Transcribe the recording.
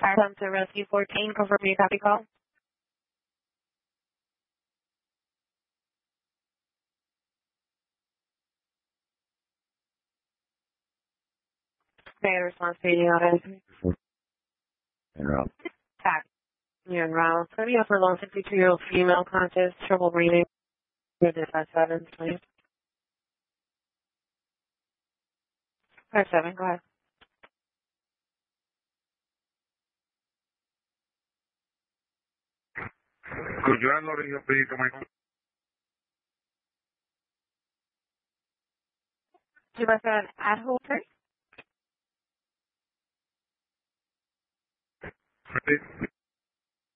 Come to Rescue 14, confirm your copy call. Okay, response to you. Enroute. Tack. You're en route. 20 upper low, 52-year-old female, conscious, trouble breathing. You're dispatch 7, please. 57, go ahead. Could you unload your vehicle, Michael? Do you an ad holder?